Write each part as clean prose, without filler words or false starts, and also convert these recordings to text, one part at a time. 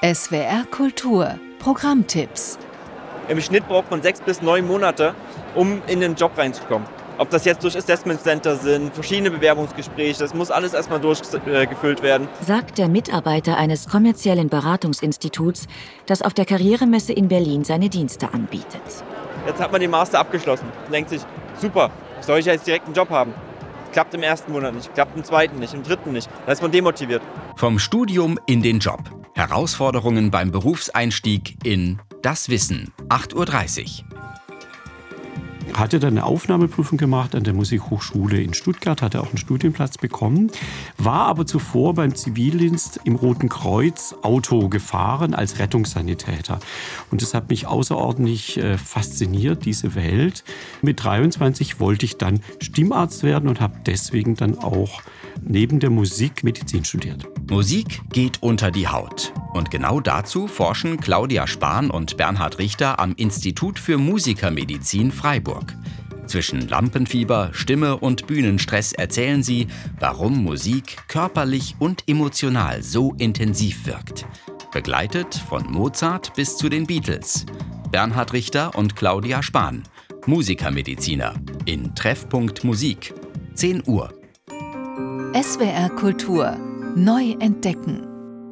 SWR Kultur Programmtipps. Im Schnitt braucht man 6 bis 9 Monate, um in den Job reinzukommen. Ob das jetzt durch Assessment Center sind, verschiedene Bewerbungsgespräche, das muss alles erstmal durchgefüllt werden. Sagt der Mitarbeiter eines kommerziellen Beratungsinstituts, das auf der Karrieremesse in Berlin seine Dienste anbietet. Jetzt hat man den Master abgeschlossen und denkt sich, super, soll ich jetzt direkt einen Job haben? Klappt im ersten Monat nicht, klappt im zweiten nicht, im dritten nicht. Da ist man demotiviert. Vom Studium in den Job. Herausforderungen beim Berufseinstieg in Das Wissen, 8.30 Uhr. Hatte dann eine Aufnahmeprüfung gemacht an der Musikhochschule in Stuttgart, hatte auch einen Studienplatz bekommen, war aber zuvor beim Zivildienst im Roten Kreuz Auto gefahren als Rettungssanitäter. Und das hat mich außerordentlich fasziniert, diese Welt. Mit 23 wollte ich dann Stimmarzt werden und habe deswegen dann auch neben der Musik Medizin studiert. Musik geht unter die Haut. Und genau dazu forschen Claudia Spahn und Bernhard Richter am Institut für Musikermedizin Freiburg. Zwischen Lampenfieber, Stimme und Bühnenstress erzählen sie, warum Musik körperlich und emotional so intensiv wirkt. Begleitet von Mozart bis zu den Beatles. Bernhard Richter und Claudia Spahn, Musikermediziner, in Treffpunkt Musik, 10 Uhr. SWR Kultur neu entdecken.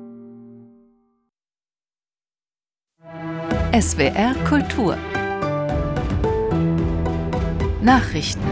SWR Kultur Nachrichten.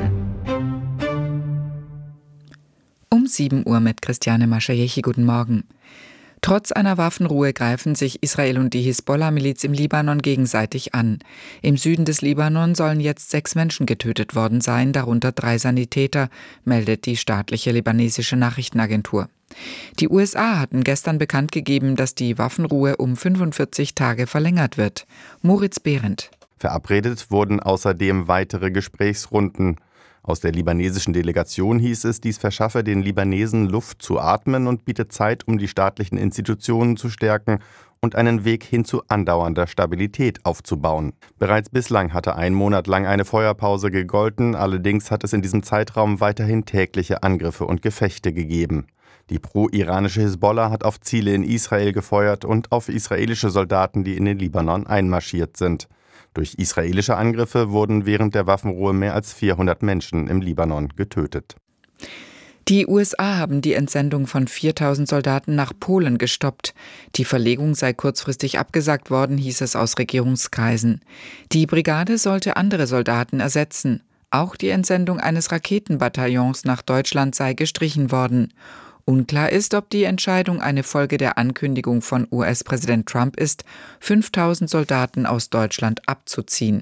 Um 7 Uhr mit Christiane Maschajechi. Guten Morgen. Trotz einer Waffenruhe greifen sich Israel und die Hisbollah-Miliz im Libanon gegenseitig an. Im Süden des Libanon sollen jetzt 6 Menschen getötet worden sein, darunter 3 Sanitäter, meldet die staatliche libanesische Nachrichtenagentur. Die USA hatten gestern bekannt gegeben, dass die Waffenruhe um 45 Tage verlängert wird. Moritz Behrendt. Verabredet wurden außerdem weitere Gesprächsrunden. Aus der libanesischen Delegation hieß es, dies verschaffe den Libanesen Luft zu atmen und bietet Zeit, um die staatlichen Institutionen zu stärken und einen Weg hin zu andauernder Stabilität aufzubauen. Bereits bislang hatte 1 Monat lang eine Feuerpause gegolten, allerdings hat es in diesem Zeitraum weiterhin tägliche Angriffe und Gefechte gegeben. Die pro-iranische Hisbollah hat auf Ziele in Israel gefeuert und auf israelische Soldaten, die in den Libanon einmarschiert sind. Durch israelische Angriffe wurden während der Waffenruhe mehr als 400 Menschen im Libanon getötet. Die USA haben die Entsendung von 4.000 Soldaten nach Polen gestoppt. Die Verlegung sei kurzfristig abgesagt worden, hieß es aus Regierungskreisen. Die Brigade sollte andere Soldaten ersetzen. Auch die Entsendung eines Raketenbataillons nach Deutschland sei gestrichen worden. Unklar ist, ob die Entscheidung eine Folge der Ankündigung von US-Präsident Trump ist, 5.000 Soldaten aus Deutschland abzuziehen.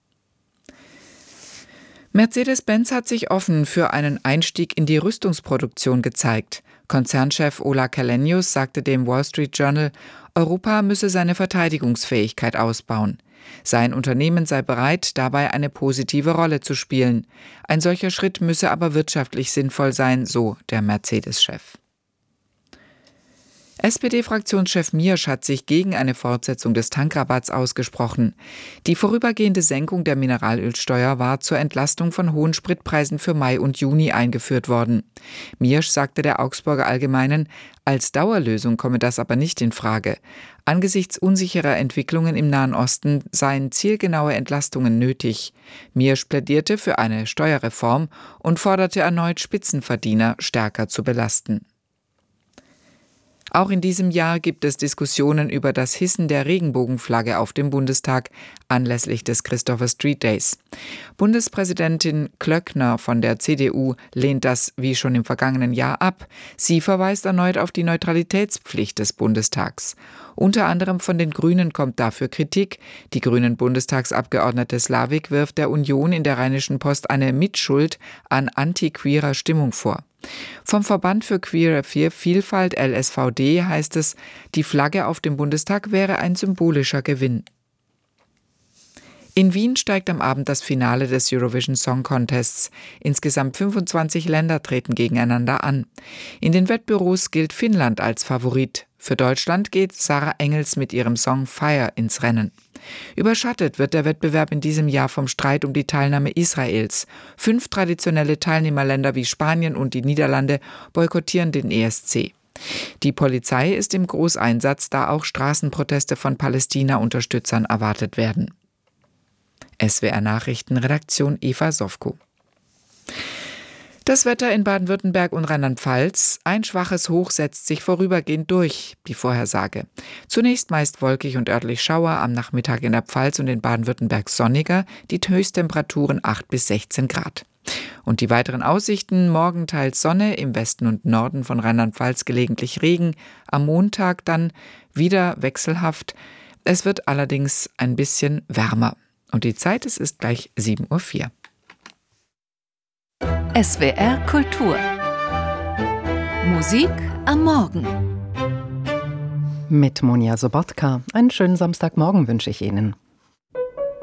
Mercedes-Benz hat sich offen für einen Einstieg in die Rüstungsproduktion gezeigt. Konzernchef Ola Källenius sagte dem Wall Street Journal, Europa müsse seine Verteidigungsfähigkeit ausbauen. Sein Unternehmen sei bereit, dabei eine positive Rolle zu spielen. Ein solcher Schritt müsse aber wirtschaftlich sinnvoll sein, so der Mercedes-Chef. SPD-Fraktionschef Miersch hat sich gegen eine Fortsetzung des Tankrabatts ausgesprochen. Die vorübergehende Senkung der Mineralölsteuer war zur Entlastung von hohen Spritpreisen für Mai und Juni eingeführt worden. Miersch sagte der Augsburger Allgemeinen, als Dauerlösung komme das aber nicht in Frage. Angesichts unsicherer Entwicklungen im Nahen Osten seien zielgenaue Entlastungen nötig. Miersch plädierte für eine Steuerreform und forderte erneut Spitzenverdiener stärker zu belasten. Auch in diesem Jahr gibt es Diskussionen über das Hissen der Regenbogenflagge auf dem Bundestag anlässlich des Christopher Street Days. Bundespräsidentin Klöckner von der CDU lehnt das wie schon im vergangenen Jahr ab. Sie verweist erneut auf die Neutralitätspflicht des Bundestags. Unter anderem von den Grünen kommt dafür Kritik. Die grünen Bundestagsabgeordnete Slavik wirft der Union in der Rheinischen Post eine Mitschuld an antiqueerer Stimmung vor. Vom Verband für queere Vielfalt LSVD heißt es, die Flagge auf dem Bundestag wäre ein symbolischer Gewinn. In Wien steigt am Abend das Finale des Eurovision Song Contests. Insgesamt 25 Länder treten gegeneinander an. In den Wettbüros gilt Finnland als Favorit. Für Deutschland geht Sarah Engels mit ihrem Song Fire ins Rennen. Überschattet wird der Wettbewerb in diesem Jahr vom Streit um die Teilnahme Israels. 5 traditionelle Teilnehmerländer wie Spanien und die Niederlande boykottieren den ESC. Die Polizei ist im Großeinsatz, da auch Straßenproteste von Palästina-Unterstützern erwartet werden. SWR Nachrichten, Redaktion Eva Sowko. Das Wetter in Baden-Württemberg und Rheinland-Pfalz. Ein schwaches Hoch setzt sich vorübergehend durch, die Vorhersage. Zunächst meist wolkig und örtlich Schauer, am Nachmittag in der Pfalz und in Baden-Württemberg sonniger, die Höchsttemperaturen 8 bis 16 Grad. Und die weiteren Aussichten: morgen teils Sonne, im Westen und Norden von Rheinland-Pfalz gelegentlich Regen, am Montag dann wieder wechselhaft. Es wird allerdings ein bisschen wärmer. Und die Zeit, es ist gleich 7:04 Uhr. SWR Kultur. Musik am Morgen. Mit Monja Sobotka. Einen schönen Samstagmorgen wünsche ich Ihnen.